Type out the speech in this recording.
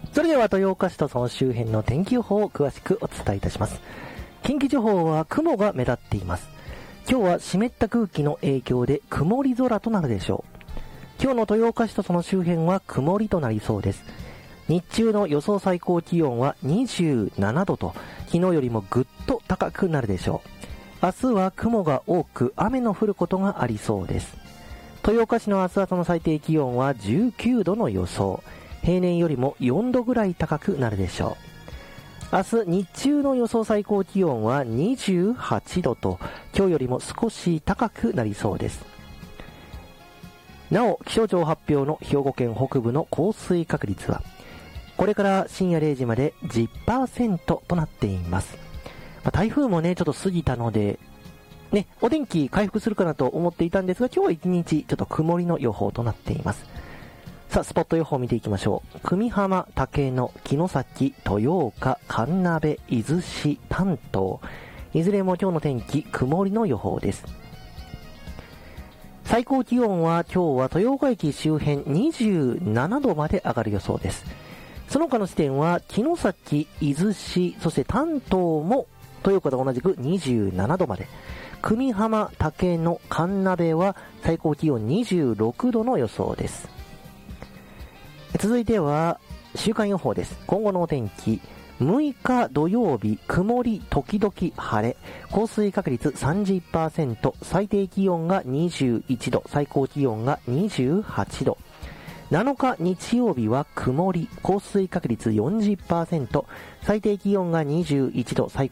それでは豊岡市とその周辺の天気予報を詳しくお伝えいたします。近畿地方は雲が目立っています。今日は湿った空気の影響で曇り空となるでしょう。今日の豊岡市とその周辺は曇りとなりそうです。日中の予想最高気温は27度と昨日よりもぐっと高くなるでしょう。明日は雲が多く雨の降ることがありそうです。豊岡市の明日朝の最低気温は19度の予想。平年よりも4度ぐらい高くなるでしょう。明日日中の予想最高気温は28度と今日よりも少し高くなりそうです。なお、気象庁発表の兵庫県北部の降水確率はこれから深夜0時まで 10% となっています。台風もねちょっと過ぎたのでね、お天気回復するかなと思っていたんですが、今日は一日ちょっと曇りの予報となっています。さあ、スポット予報を見ていきましょう。久美浜、竹野、城崎、豊岡、神鍋、伊豆市、丹東。いずれも今日の天気、曇りの予報です。最高気温は今日は豊岡駅周辺27度まで上がる予想です。その他の地点は、城崎、伊豆市、そして丹東も豊岡と同じく27度まで。久美浜、竹野、神鍋は最高気温26度の予想です。続いては週間予報です。今後のお天気、6日土曜日曇り時々晴れ、降水確率 30%、 最低気温が21度、最高気温が28度。7日日曜日は曇り、降水確率 40%、 最低気温が21度、最